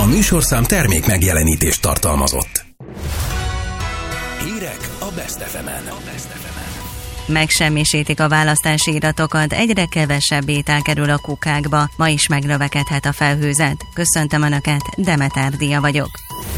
műsorszám termék megjelenítést tartalmazott. Hírek a Best FM-en. Megsemmisítik a választási iratokat, egyre kevesebb étel kerül a kukákba, ma is megnövekedhet a felhőzet. Köszöntöm Önöket, Demeter Dia vagyok.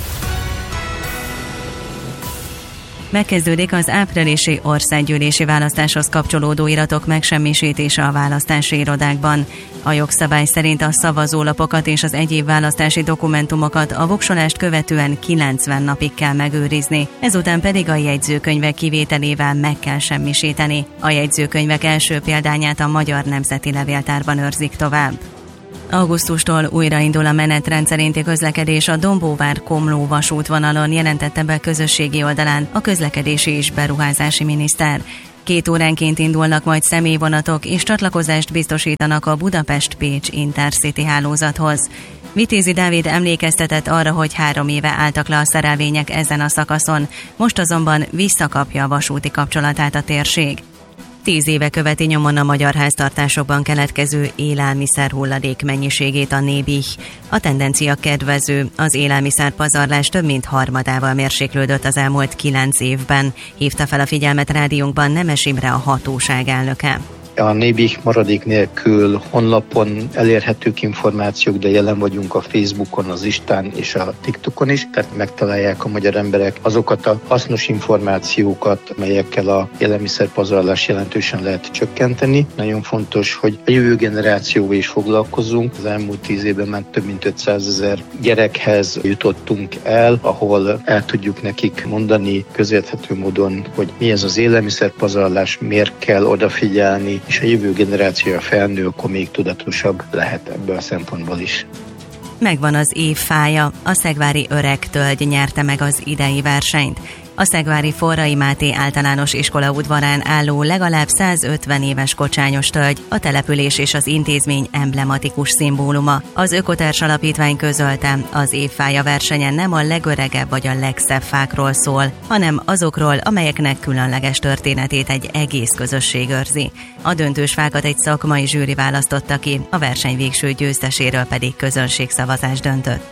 Megkezdődik az áprilisi országgyűlési választáshoz kapcsolódó iratok megsemmisítése a választási irodákban. A jogszabály szerint a szavazólapokat és az egyéb választási dokumentumokat a voksolást követően 90 napig kell megőrizni, ezután pedig a jegyzőkönyvek kivételével meg kell semmisíteni. A jegyzőkönyvek első példányát a Magyar Nemzeti Levéltárban őrzik tovább. Augusztustól újraindul a menetrend szerinti közlekedés a Dombóvár-Komló vasútvonalon, jelentette be közösségi oldalán a közlekedési és beruházási miniszter. 2 óránként indulnak majd személyvonatok, és csatlakozást biztosítanak a Budapest-Pécs Intercity hálózathoz. Vitézi Dávid emlékeztetett arra, hogy 3 éve álltak le a szerelvények ezen a szakaszon, most azonban visszakapja a vasúti kapcsolatát a térség. 10 éve követi nyomon a magyar háztartásokban keletkező élelmiszer hulladék mennyiségét a Nébih. A tendencia kedvező, az élelmiszerpazarlás több mint harmadával mérséklődött az elmúlt 9 évben, hívta fel a figyelmet rádiónkban Nemes Imre, a hatóság elnöke. A Nébih maradék nélkül honlapon elérhetők információk, de jelen vagyunk a Facebookon, az Instán és a TikTokon is, tehát megtalálják a magyar emberek azokat a hasznos információkat, melyekkel a élelmiszerpazarlás jelentősen lehet csökkenteni. Nagyon fontos, hogy a jövő generációval is foglalkozzunk. Az elmúlt 10 évben már több mint 500 000 gyerekhez jutottunk el, ahol el tudjuk nekik mondani közérthető módon, hogy mi ez az élelmiszerpazarlás, miért kell odafigyelni, és a jövő generációja felnő, akkor még tudatosabb lehet ebből a szempontból is. Megvan az év fája, a szegvári Öreg Tölgy nyerte meg az idei versenyt. A szegvári Forrai Máté általános iskola udvarán álló legalább 150 éves kocsányos tölgy a település és az intézmény emblematikus szimbóluma. Az Ökotárs Alapítvány közölte, az évfája versenyen nem a legöregebb vagy a legszebb fákról szól, hanem azokról, amelyeknek különleges történetét egy egész közösség őrzi. A döntős fákat egy szakmai zsűri választotta ki, a verseny végső győzteséről pedig közönségszavazás döntött.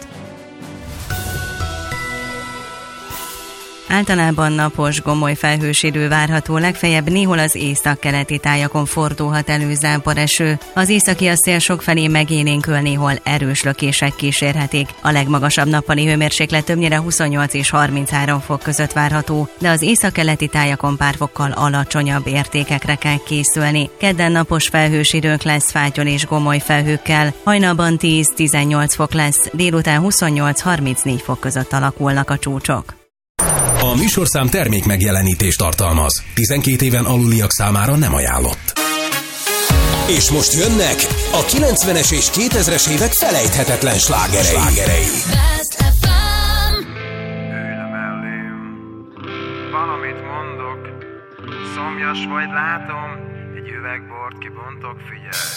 Általában napos, gomoly felhős idő várható, legfeljebb néhol az északkeleti tájakon fordulhat elő záporeső. Az északi szél sokfelé megélénkül, néhol erős lökések kísérhetik. A legmagasabb nappali hőmérséklet többnyire 28 és 33 fok között várható, de az északkeleti tájakon pár fokkal alacsonyabb értékekre kell készülni. Kedden napos felhős időnk lesz fátyol és gomoly felhőkkel, hajnalban 10-18 fok lesz, délután 28-34 fok között alakulnak a csúcsok. A műsorszám termék megjelenítést tartalmaz. 12 éven aluliak számára nem ajánlott. És most jönnek a 90-es és 2000-es évek felejthetetlen slágerei. Ülj le mellém, valamit mondok, szomjas vagy látom, egy üveg bort kibontok, figyelj.